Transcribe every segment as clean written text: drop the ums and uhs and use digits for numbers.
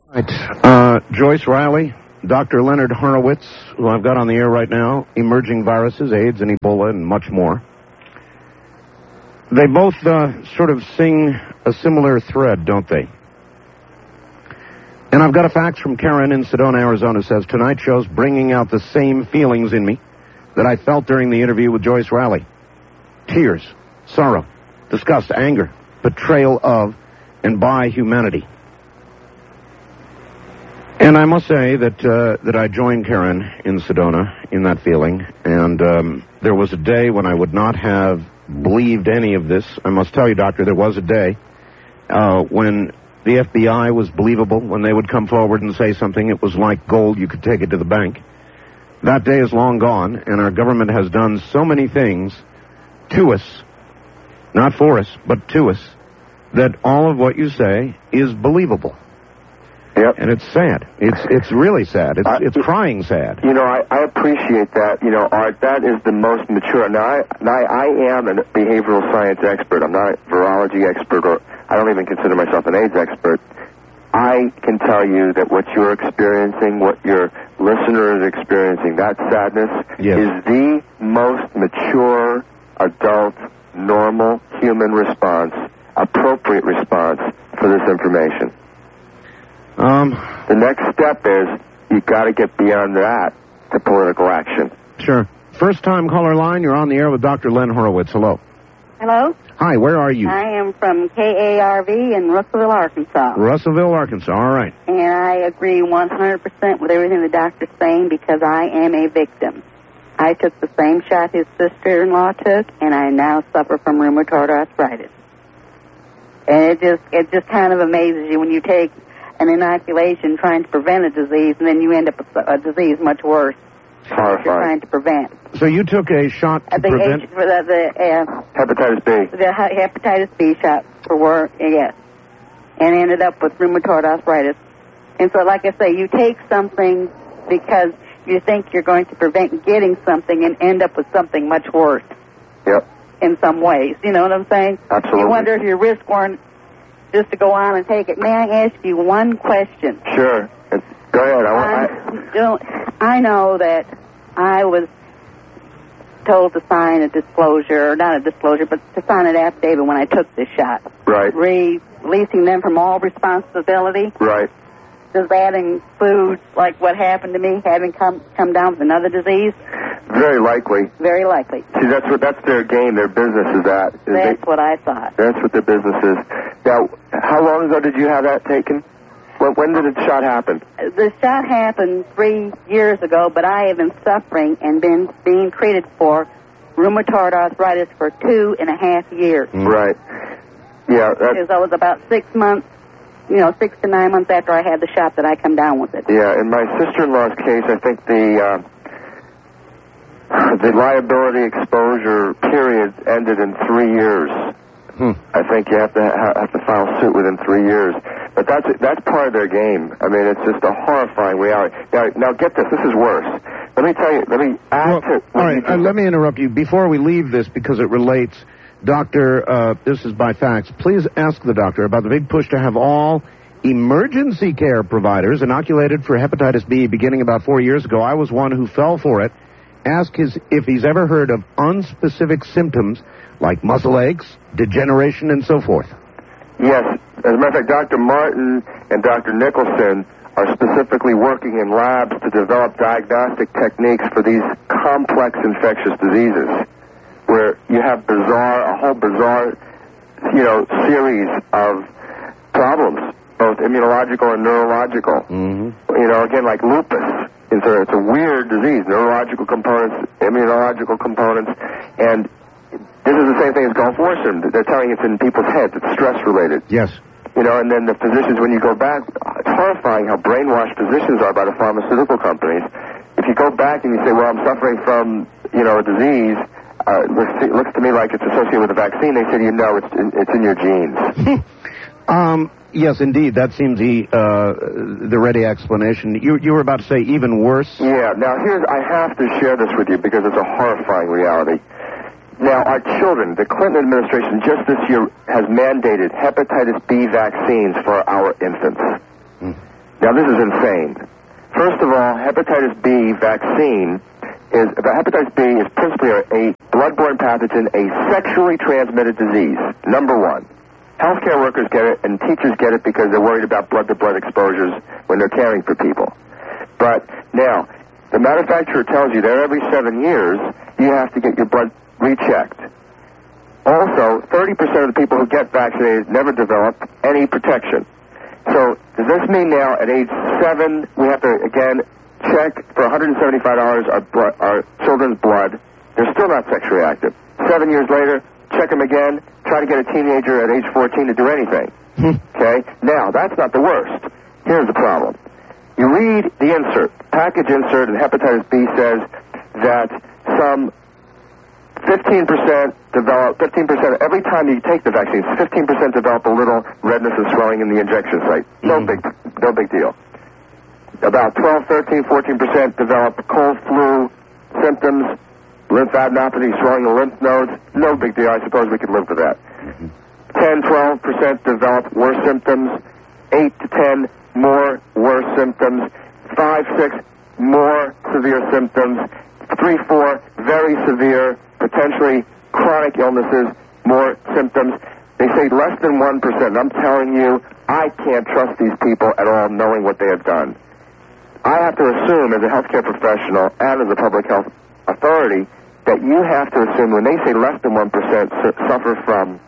Right. Joyce Riley, Dr. Leonard Horowitz, who I've got on the air right now, emerging viruses, AIDS and Ebola, and much more. They both sort of sing a similar thread, don't they? And I've got a fax from Karen in Sedona, Arizona, says, tonight's show's bringing out the same feelings in me that I felt during the interview with Joyce Riley. Tears, sorrow, disgust, anger, betrayal of and by humanity. And I must say that I joined Karen in Sedona in that feeling, and there was a day when I would not have believed any of this. I must tell you, Doctor, there was a day when the FBI was believable, when they would come forward and say something. It was like gold. You could take it to the bank. That day is long gone, and our government has done so many things to us, not for us, but to us, that all of what you say is believable. Yep. And it's sad. It's really sad. It's crying sad. You know, I appreciate that. You know, Art, that is the most mature. Now, I am a behavioral science expert. I'm not a virology expert, or I don't even consider myself an AIDS expert. I can tell you that what you're experiencing, what your listener is experiencing, that sadness is the most mature, adult, normal human response, appropriate response for this information. The next step is you've got to get beyond that to political action. Sure. First time caller line, you're on the air with Dr. Len Horowitz. Hello. Hello? Hi, where are you? I am from KARV in Russellville, Arkansas. Russellville, Arkansas. All right. And I agree 100% with everything the doctor's saying because I am a victim. I took the same shot his sister-in-law took, and I now suffer from rheumatoid arthritis. And it just kind of amazes you when you take an inoculation trying to prevent a disease, and then you end up with a disease much worse. Horrifying. You're trying to prevent. So you took a shot to prevent... Hepatitis B. The hepatitis B shot for work, yes. And ended up with rheumatoid arthritis. And so, like I say, you take something because you think you're going to prevent getting something and end up with something much worse. Yep. In some ways. You know what I'm saying? Absolutely. You wonder if your risk weren't just to go on and take it. May I ask you one question? Sure. Go ahead. I know that I was told to sign a disclosure, or not a disclosure, but to sign an affidavit when I took this shot. Right. Releasing them from all responsibility. Right. Does that include, like, what happened to me, having come down with another disease? Very likely. Very likely. See, that's their game. Their business is that. That's what I thought. That's what their business is. Now, how long ago did you have that taken? When did the shot happen? The shot happened 3 years ago, but I have been suffering and been being treated for rheumatoid arthritis for 2.5 years. Right. Yeah. Because I was about 6 months, 6 to 9 months after I had the shot that I come down with it. Yeah, in my sister-in-law's case, I think the liability exposure period ended in 3 years. I think you have to file suit within 3 years. But that's part of their game. I mean, it's just a horrifying reality. Now get this. This is worse. Let me tell you. Let me add to... All right, let me interrupt you. Before we leave this, because it relates, Doctor, this is by fax, please ask the doctor about the big push to have all emergency care providers inoculated for hepatitis B beginning about 4 years ago. I was one who fell for it. Ask if he's ever heard of unspecific symptoms like muscle aches, degeneration, and so forth. Yes. As a matter of fact, Dr. Martin and Dr. Nicholson are specifically working in labs to develop diagnostic techniques for these complex infectious diseases, where you have a whole bizarre, series of problems, both immunological and neurological. Mm-hmm. Again, like lupus. It's a weird disease, neurological components, immunological components, and this is the same thing as Gulf War syndrome. They're telling it's in people's heads. It's stress-related. Yes. And then the physicians, when you go back, it's horrifying how brainwashed physicians are by the pharmaceutical companies. If you go back and you say, well, I'm suffering from, a disease, it looks to me like it's associated with a vaccine, they say, it's in your genes. Yes, indeed. That seems the ready explanation. You were about to say even worse? Yeah. Now, I have to share this with you because it's a horrifying reality. Now, our children, the Clinton administration just this year has mandated hepatitis B vaccines for our infants. Now, this is insane. First of all, hepatitis B vaccine hepatitis B is principally a bloodborne pathogen, a sexually transmitted disease, number one. Healthcare workers get it, and teachers get it because they're worried about blood-to-blood exposures when they're caring for people. But now, the manufacturer tells you that every 7 years, you have to get your blood rechecked. Also, 30% of the people who get vaccinated never develop any protection. So, does this mean now at age 7, we have to, again, check for $175 our children's blood? They're still not sexually active. 7 years later, check them again, try to get a teenager at age 14 to do anything. Okay? Now, that's not the worst. Here's the problem. You read the insert, package insert, and hepatitis B says that some 15% every time you take the vaccine, 15% develop a little redness and swelling in the injection site. No big deal. About 12, 13, 14% develop cold flu symptoms, lymphadenopathy, swelling of lymph nodes. No big deal. I suppose we could live with that. 10, 12% develop worse symptoms. 8 to 10 more worse symptoms. 5, 6 more severe symptoms. 3, 4 very severe, potentially chronic illnesses, more symptoms. They say less than 1%. I'm telling you, I can't trust these people at all knowing what they have done. I have to assume as a healthcare professional and as a public health authority that you have to assume when they say less than 1% suffer from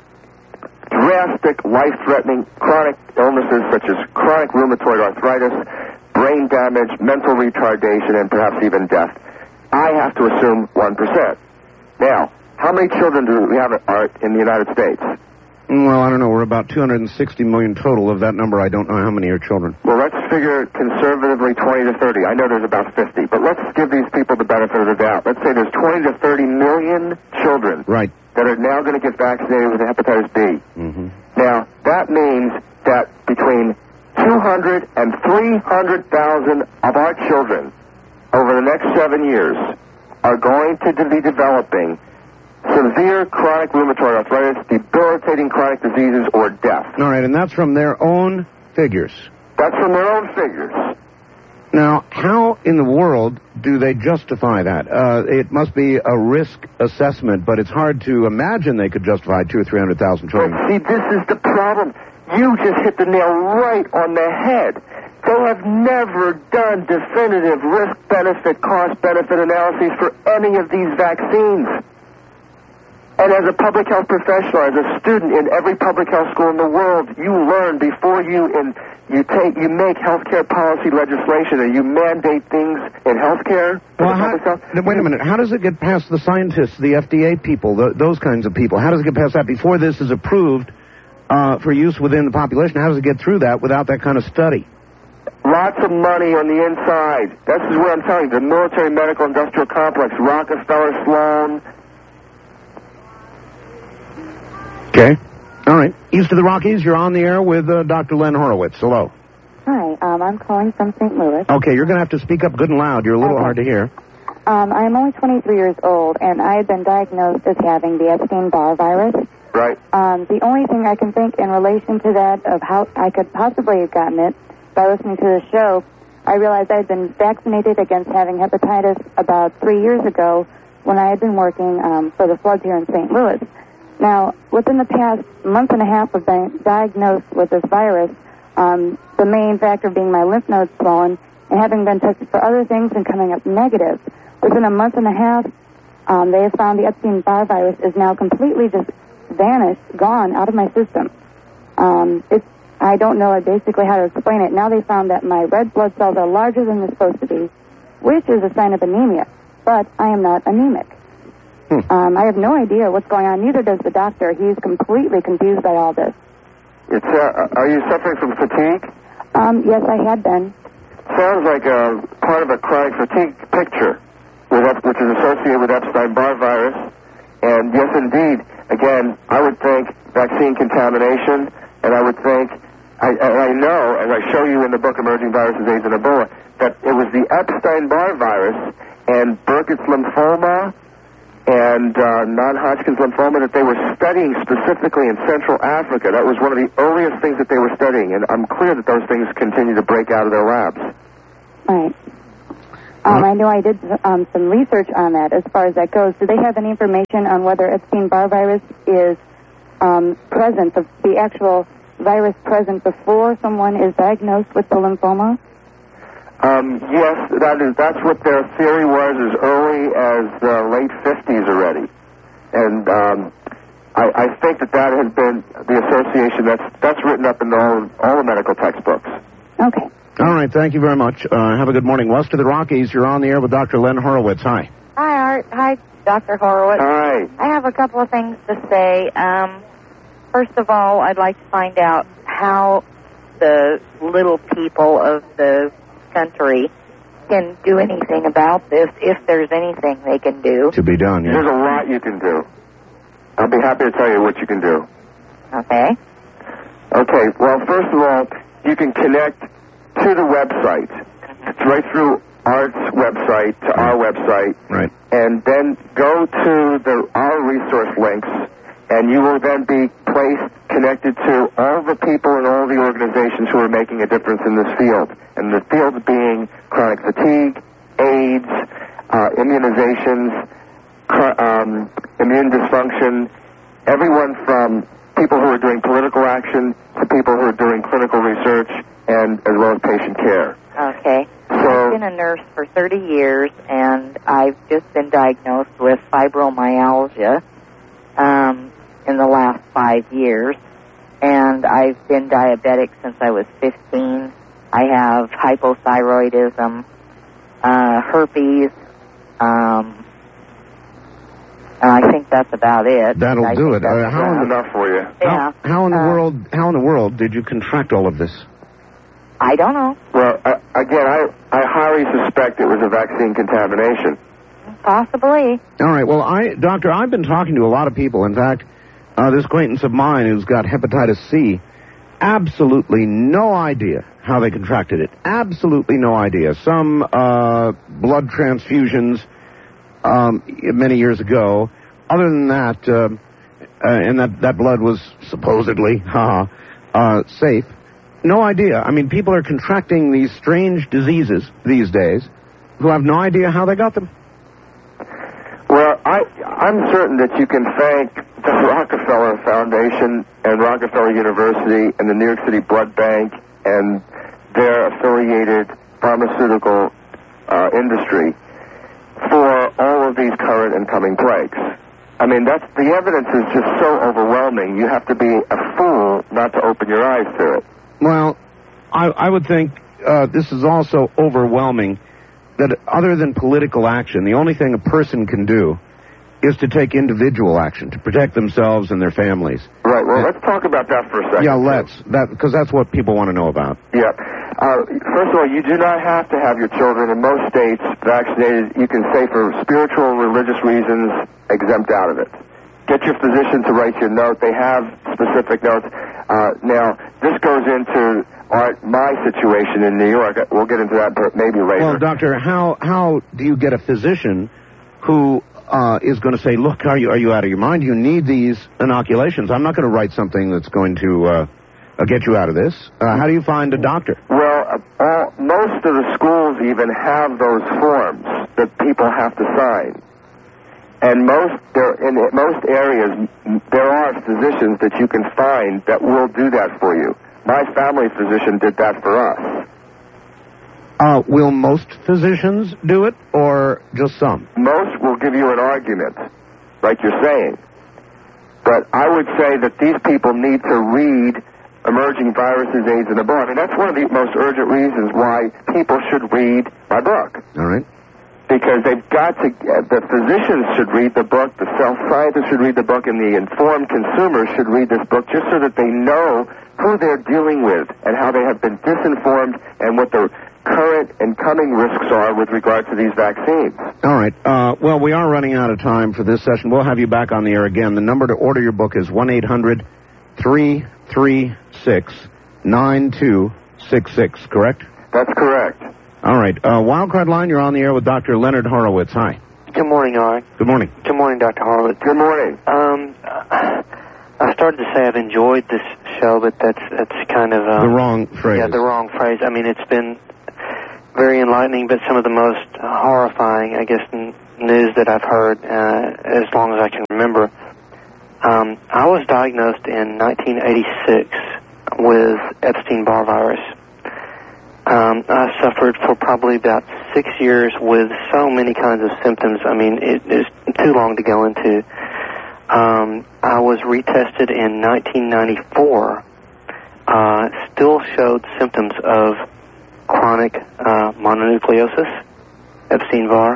drastic, life-threatening chronic illnesses such as chronic rheumatoid arthritis, brain damage, mental retardation, and perhaps even death. I have to assume 1%. Now, how many children do we have in the United States? Well, I don't know. We're about 260 million total. Of that number, I don't know how many are children. Well, let's figure conservatively 20 to 30. I know there's about 50, but let's give these people the benefit of the doubt. Let's say there's 20 to 30 million children that are now going to get vaccinated with hepatitis B. Now, that means that between 200 and 300,000 of our children over the next 7 years are going to be developing severe chronic rheumatoid arthritis, debilitating chronic diseases, or death. All right, and that's from their own figures. That's from their own figures. Now, how in the world do they justify that? It must be a risk assessment, but it's hard to imagine they could justify 200,000 or 300,000 children. But see, this is the problem. You just hit the nail right on the head. They have never done definitive risk-benefit, cost-benefit analyses for any of these vaccines. And as a public health professional, as a student in every public health school in the world, you learn before you make healthcare policy legislation and you mandate things in healthcare. Well, wait a minute. How does it get past the scientists, the FDA people, those kinds of people? How does it get past that before this is approved for use within the population? How does it get through that without that kind of study? Lots of money on the inside. This is what I'm telling you. The military medical industrial complex, Rockefeller, Sloan. Okay. All right. East of the Rockies, you're on the air with Dr. Len Horowitz. Hello. Hi, I'm calling from St. Louis. Okay, you're going to have to speak up good and loud. You're a little hard to hear. I'm only 23 years old, and I have been diagnosed as having the Epstein-Barr virus. Right. The only thing I can think in relation to that of how I could possibly have gotten it, by listening to the show, I realized I had been vaccinated against having hepatitis about 3 years ago when I had been working for the floods here in St. Louis. Now, within the past month and a half of being diagnosed with this virus, the main factor being my lymph nodes swollen, and having been tested for other things and coming up negative, within a month and a half, they have found the Epstein-Barr virus is now completely just vanished, gone out of my system. I don't know basically how to explain it. Now they found that my red blood cells are larger than they're supposed to be, which is a sign of anemia, but I am not anemic. I have no idea what's going on. Neither does the doctor. He's completely confused by all this. Are you suffering from fatigue? Yes, I had been. Sounds like a part of a chronic fatigue picture, which is associated with Epstein-Barr virus. And yes, indeed, again, I would think vaccine contamination, and I would think, I know, as I show you in the book Emerging Viruses, AIDS, and Ebola, that it was the Epstein-Barr virus and Burkitt's lymphoma and non-Hodgkin's lymphoma that they were studying specifically in Central Africa. That was one of the earliest things that they were studying, and I'm clear that those things continue to break out of their labs. Right. I know I did some research on that as far as that goes. Do they have any information on whether Epstein-Barr virus is present, the actual virus present before someone is diagnosed with the lymphoma? Yes, that's what their theory was as early as the late 50s already. And I think that has been the association that's written up in all the medical textbooks. Okay. All right, thank you very much. Have a good morning. West of the Rockies, you're on the air with Dr. Len Horowitz. Hi. Hi, Art. Hi, Dr. Horowitz. Hi. I have a couple of things to say. First of all, I'd like to find out how the little people of the country can do anything about this, if there's anything they can do. To be done, yeah. There's a lot you can do. I'll be happy to tell you what you can do. Okay. Okay, well, first of all, you can connect to the website. It's right through Art's website to our website. Right. And then go to our resource links, and you will then be connected to all the people and all the organizations who are making a difference in this field. And the fields being chronic fatigue, AIDS, immunizations, immune dysfunction, everyone from people who are doing political action to people who are doing clinical research, and as well as patient care. Okay. So, I've been a nurse for 30 years, and I've just been diagnosed with fibromyalgia in the last 5 years, and I've been diabetic since I was 15. I have hypothyroidism, herpes, and I think that's about it. That'll do it. that's enough for you. Yeah. How in the world did you contract all of this? I don't know. Well, again, I highly suspect it was a vaccine contamination. Possibly. All right. Well, Doctor, I've been talking to a lot of people. In fact, this acquaintance of mine who's got hepatitis C, absolutely no idea how they contracted it. Absolutely no idea. Some blood transfusions many years ago. Other than that, and that blood was supposedly safe. No idea. I mean, people are contracting these strange diseases these days who have no idea how they got them. Well, I'm certain that you can thank the Rockefeller Foundation and Rockefeller University and the New York City Blood Bank and their affiliated pharmaceutical industry for all of these current and coming plagues. I mean, the evidence is just so overwhelming, you have to be a fool not to open your eyes to it. Well, I would think this is also overwhelming that other than political action, the only thing a person can do is to take individual action to protect themselves and their families. Right, well, let's talk about that for a second. Yeah, because that's what people want to know about. Yeah. First of all, you do not have to have your children in most states vaccinated. You can say for spiritual and religious reasons, exempt out of it. Get your physician to write your note. They have specific notes. Now, this goes into my situation in New York. We'll get into that maybe later. Well, Doctor, how do you get a physician who is going to say, look, are you out of your mind? You need these inoculations. I'm not going to write something that's going to get you out of this. How do you find a doctor? Well, most of the schools even have those forms that people have to sign. And in most areas, there are physicians that you can find that will do that for you. My family physician did that for us. Will most physicians do it, or just some? Most will give you an argument, like you're saying. But I would say that these people need to read Emerging Viruses, AIDS, and Ebola. And that's one of the most urgent reasons why people should read my book. All right. Because they've got to, the physicians should read the book, the self-scientists should read the book, and the informed consumers should read this book just so that they know who they're dealing with and how they have been disinformed and what the current and coming risks are with regard to these vaccines. All right. Well, we are running out of time for this session. We'll have you back on the air again. The number to order your book is 1-800-336-9266, correct? That's correct. All right. Wildcard Line, you're on the air with Dr. Leonard Horowitz. Hi. Good morning, Art. Good morning. Good morning, Dr. Horowitz. Good morning. I started to say I've enjoyed this show, but that's kind of... the wrong phrase. Yeah, the wrong phrase. I mean, it's been very enlightening, but some of the most horrifying, I guess, news that I've heard as long as I can remember. I was diagnosed in 1986 with Epstein-Barr virus. I suffered for probably about 6 years with so many kinds of symptoms. I mean, it is too long to go into. I was retested in 1994. Still showed symptoms of chronic mononucleosis, Epstein-Barr.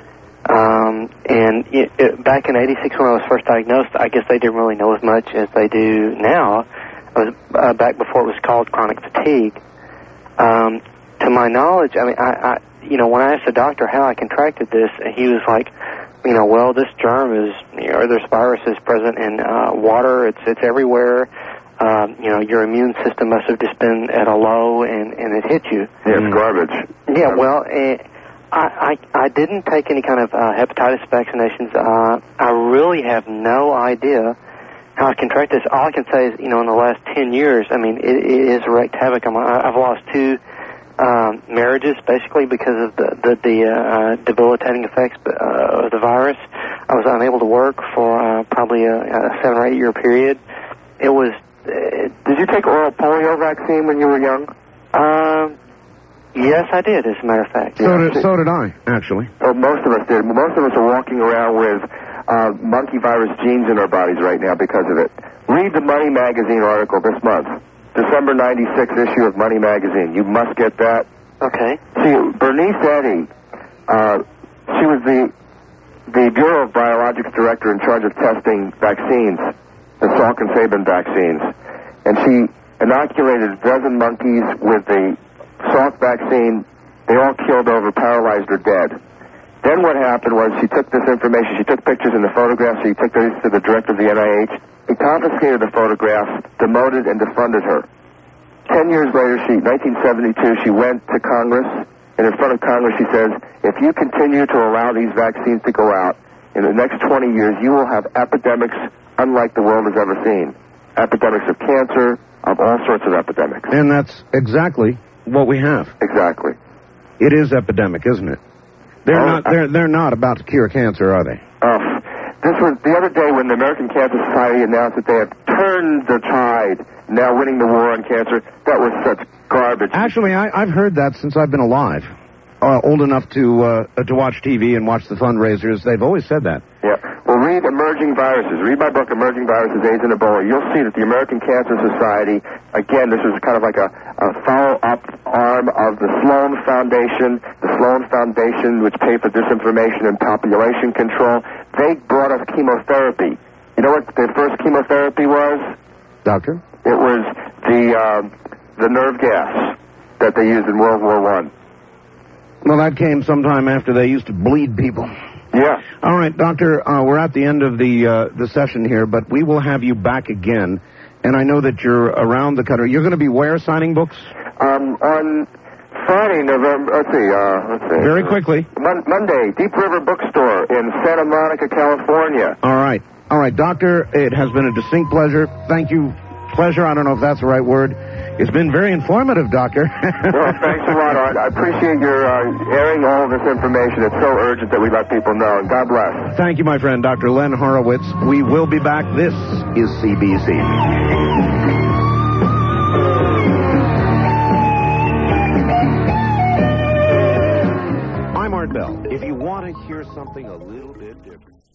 And back in 86 when I was first diagnosed, I guess they didn't really know as much as they do now. I was back before it was called chronic fatigue. To my knowledge, I mean, I when I asked the doctor how I contracted this, he was like, well, this germ is, or this virus is present in water. It's everywhere. Your immune system must have just been at a low and it hit you. Yeah, it's garbage. Yeah, well, I didn't take any kind of hepatitis vaccinations. I really have no idea how I contracted this. All I can say is, in the last 10 years, I mean, it has wreaked havoc. I've lost 2 marriages, basically, because of the debilitating effects of the virus. I was unable to work for probably a 7 or 8 year period. It was... Did you take oral polio vaccine when you were young? Yes, I did, as a matter of fact. So did I, actually. Oh, most of us did. Most of us are walking around with monkey virus genes in our bodies right now because of it. Read the Money Magazine article this month. December 96 issue of Money Magazine. You must get that. Okay. See, Bernice Eddy, she was the Bureau of Biologics director in charge of testing vaccines, the Salk and Sabin vaccines. And she inoculated a dozen monkeys with the Salk vaccine. They all killed over, paralyzed, or dead. Then what happened was she took this information, she took pictures and the photographs, she took these to the director of the NIH. He confiscated the photographs, demoted, and defunded her. 10 years later, 1972, she went to Congress, and in front of Congress she says, if you continue to allow these vaccines to go out, in the next 20 years you will have epidemics unlike the world has ever seen. Epidemics of cancer, of all sorts of epidemics. And that's exactly what we have. Exactly. It is epidemic, isn't it? They're not about to cure cancer, are they? This was the other day when the American Cancer Society announced that they had turned the tide, now winning the war on cancer. That was such garbage. Actually, I've heard that since I've been alive. Old enough to watch TV and watch the fundraisers. They've always said that. Yeah. Well, read Emerging Viruses. Read my book, Emerging Viruses, AIDS and Ebola. You'll see that the American Cancer Society, again, this is kind of like a follow-up arm of the Sloan Foundation. The Sloan Foundation, which paid for disinformation and population control, they brought us chemotherapy. You know what the first chemotherapy was? Doctor? It was the nerve gas that they used in World War I. Well, that came sometime after they used to bleed people. Yeah. All right, Doctor, we're at the end of the session here, but we will have you back again. And I know that you're around the country. You're going to be where signing books? On Friday, November, let's see. Very quickly. Monday, Deep River Bookstore in Santa Monica, California. All right, Doctor, it has been a distinct pleasure. Thank you. Pleasure, I don't know if that's the right word. It's been very informative, Doctor. Well, thanks a lot, Art. I appreciate your airing all of this information. It's so urgent that we let people know, and God bless. Thank you, my friend, Dr. Len Horowitz. We will be back. This is CBC. I'm Art Bell. If you want to hear something a little bit different...